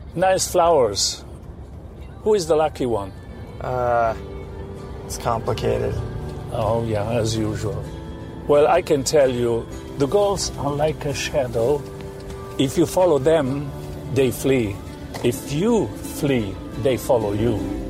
Nice flowers. Who is the lucky one? It's complicated. Oh, yeah, as usual. Well, I can tell you, the girls are like a shadow. If you follow them, they flee. If you flee, they follow you.